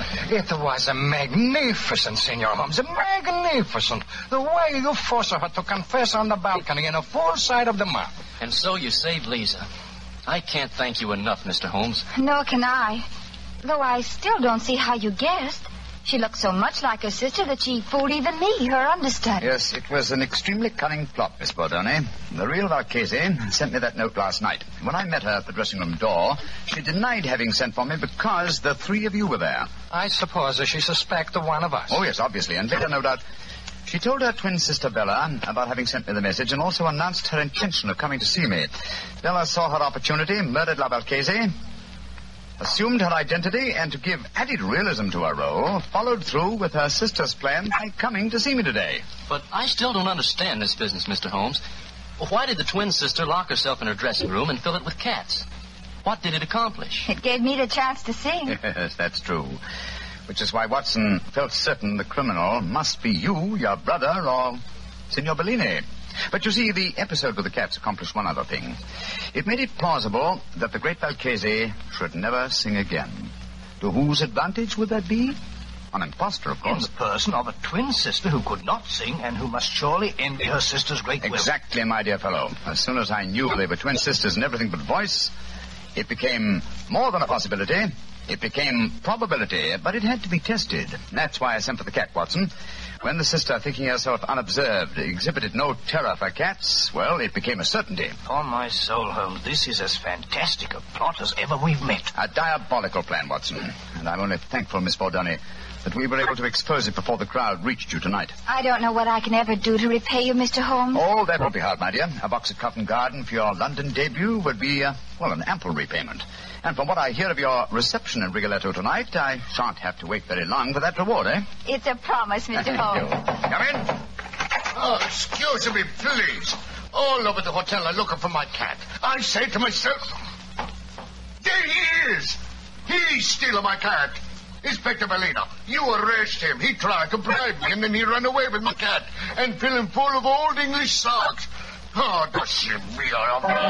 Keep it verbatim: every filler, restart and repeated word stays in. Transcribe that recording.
It was a magnificent, Senor Holmes. Magnificent. The way you forced her to confess on the balcony in a full sight of the mob. And so you saved Lisa. I can't thank you enough, Mister Holmes. Nor can I. Though I still don't see how you guessed. She looked so much like her sister that she fooled even me, her understudy. Yes, it was an extremely cunning plot, Miss Bordone. The real Valchese sent me that note last night. When I met her at the dressing room door, she denied having sent for me because the three of you were there. I suppose that she suspected one of us. Oh, yes, obviously. And later, no doubt, she told her twin sister Bella about having sent me the message and also announced her intention of coming to see me. Bella saw her opportunity, murdered La Valchese, assumed her identity, and to give added realism to her role, followed through with her sister's plan by coming to see me today. But I still don't understand this business, Mister Holmes. Why did the twin sister lock herself in her dressing room and fill it with cats? What did it accomplish? It gave me the chance to sing. Yes, that's true. Which is why Watson felt certain the criminal must be you, your brother, or Signor Bellini. But you see, the episode with the cats accomplished one other thing. It made it plausible that the great Valchese should never sing again. To whose advantage would that be? An impostor, of course. In the person of a twin sister who could not sing and who must surely envy her sister's great will. Exactly, my dear fellow. As soon as I knew they were twin sisters in everything but voice, it became more than a possibility. It became probability, but it had to be tested. That's why I sent for the cat, Watson. When the sister, thinking herself unobserved, exhibited no terror for cats, well, it became a certainty. Upon my soul, Holmes, this is as fantastic a plot as ever we've met. A diabolical plan, Watson. And I'm only thankful, Miss Bordone, that we were able to expose it before the crowd reached you tonight. I don't know what I can ever do to repay you, Mister Holmes. Oh, that won't be hard, my dear. A box at Covent Garden for your London debut would be, uh, well, an ample repayment. And from what I hear of your reception in Rigoletto tonight, I shan't have to wait very long for that reward, eh? It's a promise, Mister Holmes. Come in. Oh, excuse me, please. All over the hotel are looking for my cat. I say to myself, there he is. He's stealing my cat. Inspector Bellino, you arrest him. He tried to bribe me, and then he ran away with my cat and fill him full of old English socks. Oh, does she really?